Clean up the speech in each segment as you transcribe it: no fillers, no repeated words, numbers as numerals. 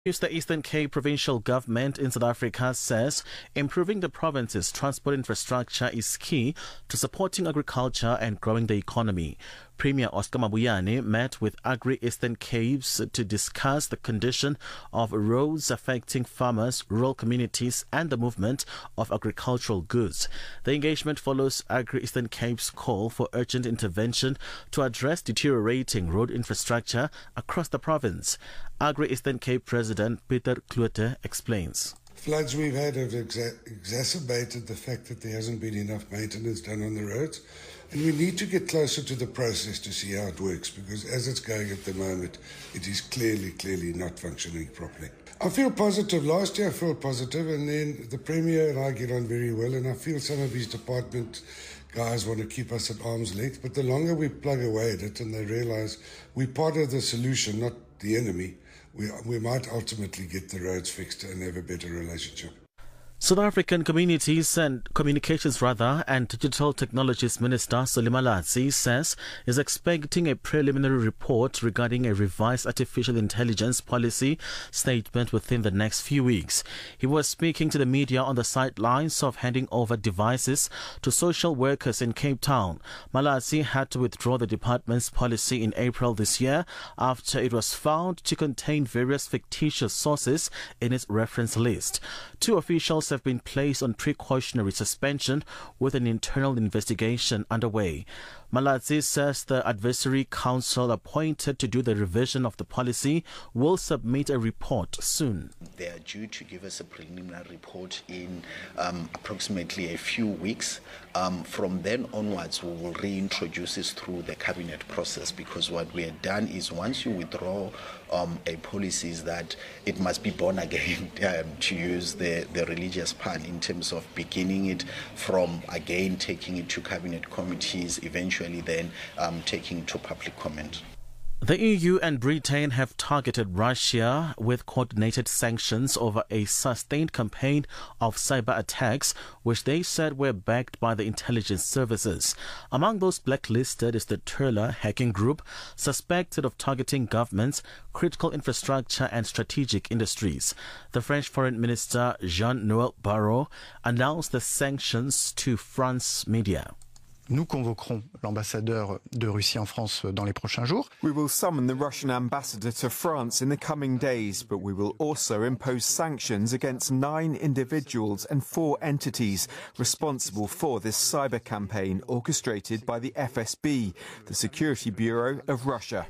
The Eastern Cape provincial government in South Africa says improving the province's transport infrastructure is key to supporting agriculture and growing the economy. Premier Oscar Mabuyane met with Agri Eastern Capes to discuss the condition of roads affecting farmers, rural communities and the movement of agricultural goods. The engagement follows Agri Eastern Cape's call for urgent intervention to address deteriorating road infrastructure across the province. Agri Eastern Cape President Peter Kloete explains. Floods we've had have exacerbated the fact that there hasn't been enough maintenance done on the roads, and we need to get closer to the process to see how it works, because as it's going at the moment, it is clearly not functioning properly. I feel positive. Last year I felt positive, and then the Premier and I get on very well, and I feel some of his department guys want to keep us at arm's length, but the longer we plug away at it and they realise we're part of the solution, not the enemy, we might ultimately get the roads fixed and have a better relationship. South African Communications and Digital Technologies Minister Solly Malatsi says is expecting a preliminary report regarding a revised artificial intelligence policy statement within the next few weeks. He was speaking to the media on the sidelines of handing over devices to social workers in Cape Town. Malatsi had to withdraw the department's policy in April this year after it was found to contain various fictitious sources in its reference list. Two officials have been placed on precautionary suspension with an internal investigation underway. Malatsi says the advisory council appointed to do the revision of the policy will submit a report soon. They are due to give us a preliminary report in approximately a few weeks. From then onwards, we will reintroduce this through the cabinet process, because what we have done is once you withdraw a policy is that it must be born again, to use the religious pun, in terms of beginning it from again taking it to cabinet committees, eventually then taking to public comment. The EU and Britain have targeted Russia with coordinated sanctions over a sustained campaign of cyber attacks, which they said were backed by the intelligence services. Among those blacklisted is the Turla hacking group, suspected of targeting governments, critical infrastructure and strategic industries. The French Foreign Minister Jean-Noël Barrot announced the sanctions to France media. Nous convoquerons l'ambassadeur de Russie en France dans les prochains jours. We will summon the Russian ambassador to France in the coming days, but we will also impose sanctions against 9 individuals and 4 entities responsible for this cyber campaign orchestrated by the FSB, the Security Bureau of Russia.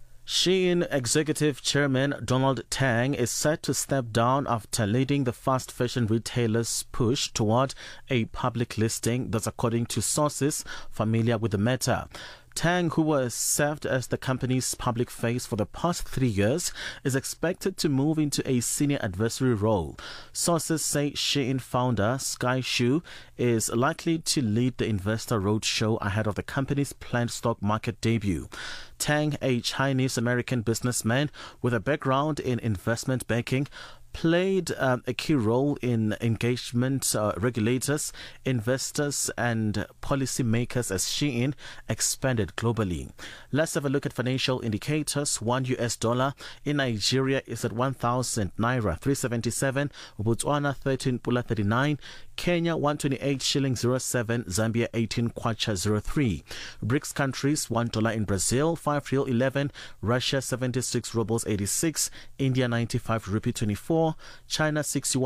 Shein Executive Chairman Donald Tang is set to step down after leading the fast fashion retailer's push toward a public listing. That's according to sources familiar with the matter. Tang, who was served as the company's public face for the past 3 years, is expected to move into a senior advisory role. Sources say Shein founder Sky Hsu is likely to lead the investor roadshow ahead of the company's planned stock market debut. Tang, a Chinese-American businessman with a background in investment banking, played a key role in engagement regulators, investors and policymakers as Shein expanded globally. Let's have a look at financial indicators. $1 in Nigeria is at 1,000 Naira 377, Botswana 13 Pula 39, Kenya 128 shilling 07, Zambia 18 kwacha 03. BRICS countries, $1 in Brazil, 5 real 11, Russia 76 rubles 86, India 95 rupee 24, China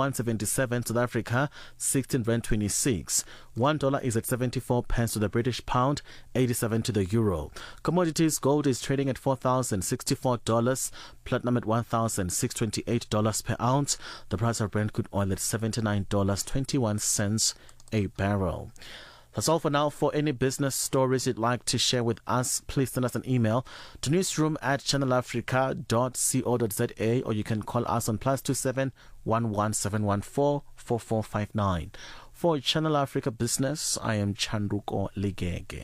61.77, South Africa 16 rand 26. $1 is at 74 pence to the British pound, 87 to the euro. Commodities, gold is trading at $4,064, platinum at $1,628 per ounce. The price of Brent crude oil at $79.21 a barrel. That's all for now. For any business stories you'd like to share with us, please send us an email to newsroom@channelafrica.co.za, or you can call us on +27 11714 4459. For Channel Africa Business, I am Chanduko Ligege.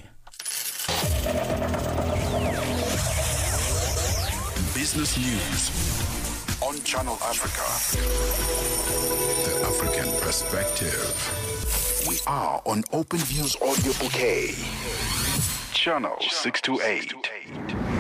Business News on Channel Africa. The African Perspective. We are on Open Views Audio Bouquet. Channel 628.